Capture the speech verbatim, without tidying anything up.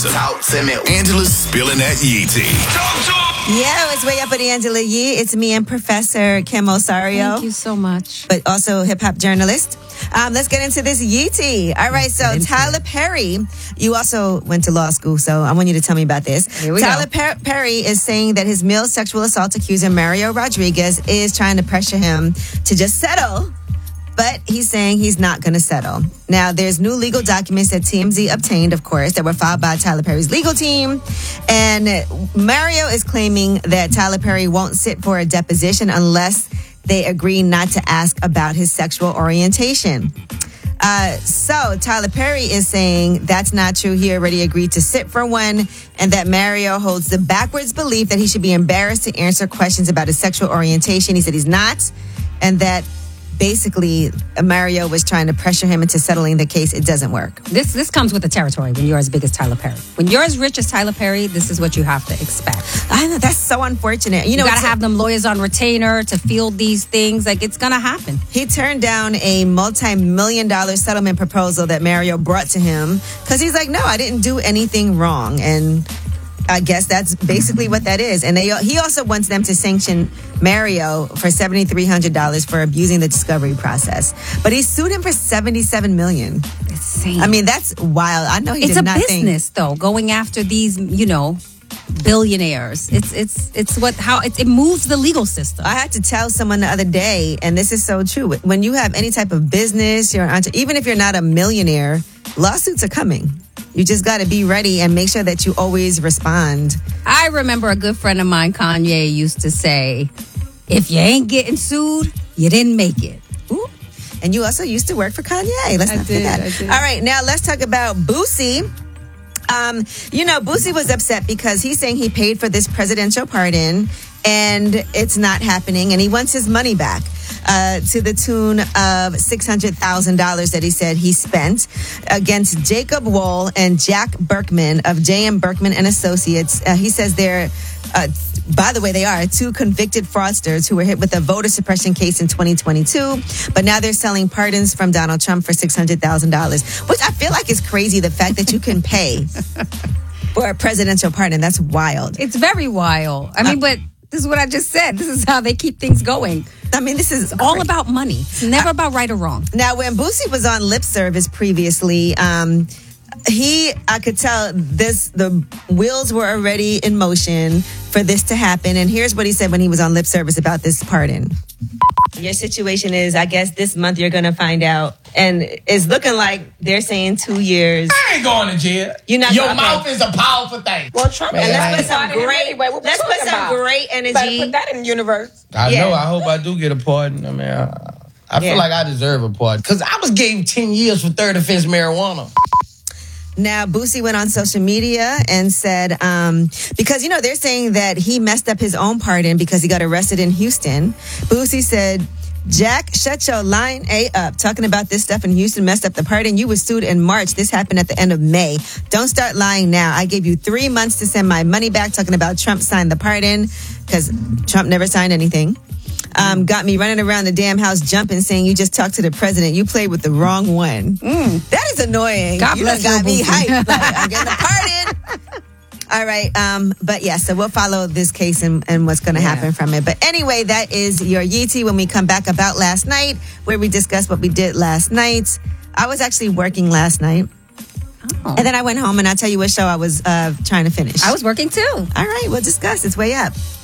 Talk to me. Angela's spilling that Yee tea. Yeah, it's way up with Angela Yee. It's me and Professor Kim Osario. Thank you so much. But also hip hop journalist. Um, let's get into this Yee tea. All right, so Tyler Perry, you also went to law school, so I want you to tell me about this. Here we Tyler go. Per- Perry is saying that his male sexual assault accuser, Mario Rodriguez, is trying to pressure him to just settle. But he's saying he's not going to settle. Now, there's new legal documents that T M Z obtained, of course, that were filed by Tyler Perry's legal team. And Mario is claiming that Tyler Perry won't sit for a deposition unless they agree not to ask about his sexual orientation. Uh, so Tyler Perry is saying that's not true. He already agreed to sit for one, and that Mario holds the backwards belief that he should be embarrassed to answer questions about his sexual orientation. He said he's not, and that basically Mario was trying to pressure him into settling the case. It doesn't work. This this comes with the territory when you're as big as Tyler Perry. When you're as rich as Tyler Perry, this is what you have to expect. I know, that's so unfortunate. You know, you got to have them lawyers on retainer to field these things. Like, it's going to happen. He turned down a multi-million dollar settlement proposal that Mario brought to him because he's like, no, I didn't do anything wrong. And I guess that's basically what that is. And they, he also wants them to sanction Mario for seven thousand three hundred dollars for abusing the discovery process. But he sued him for seventy-seven million dollars. Insane. I mean, that's wild. I know he it's did a not business, think. though, going after these, you know, billionaires. It's it's it's what how it, it moves the legal system. I had to tell someone the other day, and this is so true. When you have any type of business, you're an entre- even if you're not a millionaire, lawsuits are coming. You just got to be ready and make sure that you always respond. I remember a good friend of mine, Kanye, used to say, if you ain't getting sued, you didn't make it. Ooh. And you also used to work for Kanye. Let's I not did, forget. I did. All right, now let's talk about Boosie. Um, you know, Boosie was upset because he's saying he paid for this presidential pardon and it's not happening, and he wants his money back uh, to the tune of six hundred thousand dollars that he said he spent against Jacob Wohl and Jack Berkman of J M. Berkman and Associates. Uh, he says they're, uh, by the way, they are two convicted fraudsters who were hit with a voter suppression case in twenty twenty-two, but now they're selling pardons from Donald Trump for six hundred thousand dollars, which I feel like is crazy, the fact that you can pay for a presidential pardon. That's wild. It's very wild. I mean, but this is what I just said. This is how they keep things going. I mean, this is All crazy. about money. It's never I, about right or wrong. Now, when Boosie was on lip service previously, um, he, I could tell this, the wheels were already in motion for this to happen. And here's what he said when he was on lip service about this pardon. Your situation is, I guess this month you're going to find out. And it's looking like they're saying two years. I ain't going to jail. You're not Your okay. mouth is a powerful thing. Well, Trump And is let's put started some great, anyway. What we let's put talking some about? great Better energy. put that in the universe. I Yeah. know. I hope I do get a pardon. I mean, I, I feel Yeah. like I deserve a pardon. Because I was gave ten years for third offense marijuana. Now, Boosie went on social media and said, um, because, you know, they're saying that he messed up his own pardon because he got arrested in Houston. Boosie said, Jack, shut your line A up. Talking about this stuff in Houston messed up the pardon. You were sued in March. This happened at the end of May. Don't start lying now. I gave you three months to send my money back. Talking about Trump signed the pardon because Trump never signed anything. Um, got me running around the damn house jumping, saying you just talked to the president. You played with the wrong one. Mm. That is annoying. God you bless done got you, me Boosie. hyped. Like, I'm getting a pardon. All right. Um, but yeah, so we'll follow this case and, and what's going to Yeah. happen from it. But anyway, that is your Yee tea when we come back about last night, where we discuss what we did last night. I was actually working last night. Oh. And then I went home and I'll tell you what show I was uh, trying to finish. I was working too. All right, we'll discuss. It's way up.